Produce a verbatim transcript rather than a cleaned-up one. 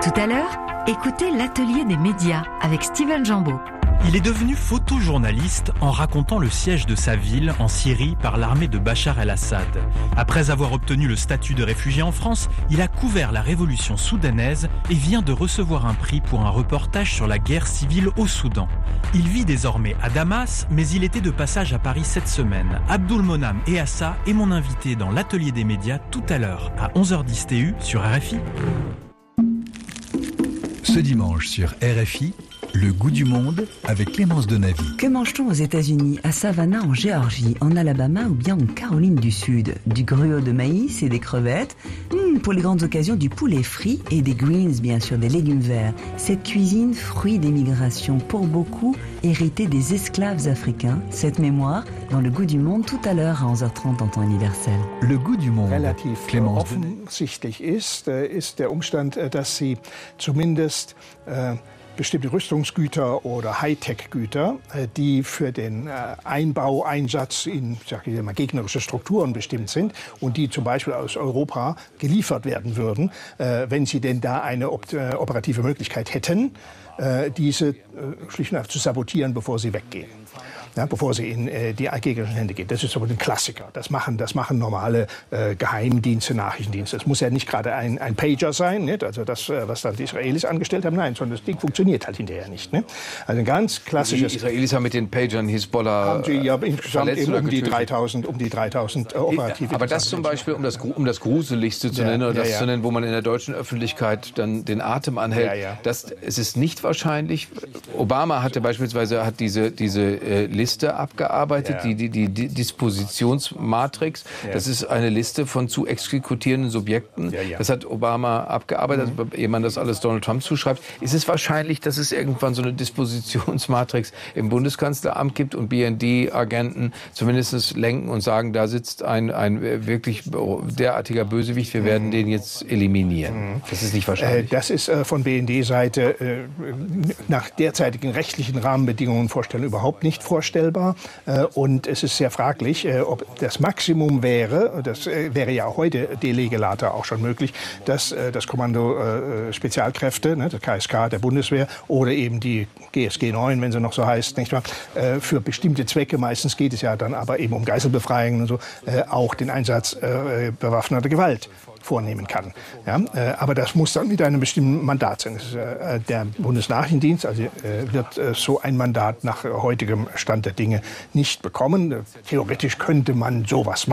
Tout à l'heure, écoutez l'atelier des médias avec Steven Jambeau. Il est devenu photojournaliste en racontant le siège de sa ville en Syrie par l'armée de Bachar el-Assad. Après avoir obtenu le statut de réfugié en France, il a couvert la révolution soudanaise et vient de recevoir un prix pour un reportage sur la guerre civile au Soudan. Il vit désormais à Damas, mais il était de passage à Paris cette semaine. Abdul Monam Eassa est mon invité dans l'atelier des médias tout à l'heure à onze heures dix T U sur R F I. Ce dimanche sur R F I, le goût du monde avec Clémence Donavy. Que mange-t-on aux États-Unis, à Savannah en Géorgie, en Alabama ou bien en Caroline du Sud? Du gruau de maïs et des crevettes, mmh, pour les grandes occasions du poulet frit et des greens, bien sûr, des légumes verts. Cette cuisine, fruit des migrations, pour beaucoup, héritée des esclaves africains. Cette mémoire, dans le goût du monde, tout à l'heure à onze heures trente en temps universel. Le goût du monde. Relativ Clémence offensichtlich ist, ist der Umstand, dass sie zumindest äh, bestimmte Rüstungsgüter oder Hightech-Güter, die für den Einbau, Einsatz in, sag ich mal, gegnerische Strukturen bestimmt sind und die zum Beispiel aus Europa geliefert werden würden, wenn sie denn da eine operative Möglichkeit hätten, diese schlicht und einfach zu sabotieren, bevor sie weggehen. Ja, bevor sie in äh, die gegnerischen Hände geht. Das ist aber ein Klassiker. Das machen, das machen normale äh, Geheimdienste, Nachrichtendienste. Das muss ja nicht gerade ein, ein Pager sein, nicht? Also das, äh, was dann die Israelis angestellt haben. Nein, sondern das Ding funktioniert halt hinterher nicht. Ne? Also ein ganz klassisches... Die Israelis haben mit den Pagern Hisbollah haben sie ja insgesamt eben um die getötet? dreitausend, um die dreitausend äh, operative... Aber das zum Beispiel, um das, um das Gruseligste zu ja, nennen, oder ja, das ja. zu nennen, wo man in der deutschen Öffentlichkeit dann den Atem anhält, Ja, ja. Das, es ist nicht wahrscheinlich. Obama hatte beispielsweise hat diese, diese äh, Liste abgearbeitet. Ja. Die, die, die, die Dispositionsmatrix, ja. Das ist eine Liste von zu exekutierenden Subjekten. Ja, ja. Das hat Obama abgearbeitet, mhm. ehe man das alles Donald Trump zuschreibt. Ist es wahrscheinlich, dass es irgendwann so eine Dispositionsmatrix im Bundeskanzleramt gibt und B N D-Agenten zumindest lenken und sagen, da sitzt ein, ein wirklich derartiger Bösewicht, wir werden mhm. den jetzt eliminieren. Mhm. Das ist nicht wahrscheinlich. Äh, das ist äh, von B N D-Seite äh, nach derzeitigen rechtlichen Rahmenbedingungen vorstellen überhaupt nicht vorstellbar. Und es ist sehr fraglich, ob das Maximum wäre, das wäre ja auch heute de lege lata auch schon möglich, dass das Kommando Spezialkräfte, das K S K der Bundeswehr oder eben die G S G neun, wenn sie noch so heißt, nicht wahr, für bestimmte Zwecke, meistens geht es ja dann aber eben um Geiselbefreiungen und so, auch den Einsatz bewaffneter Gewalt vornehmen kann. Ja, äh, aber das muss dann mit einem bestimmten Mandat sein. Das ist, äh, der Bundesnachrichtendienst also, äh, wird äh, so ein Mandat nach äh, heutigem Stand der Dinge nicht bekommen. Äh, theoretisch könnte man sowas machen.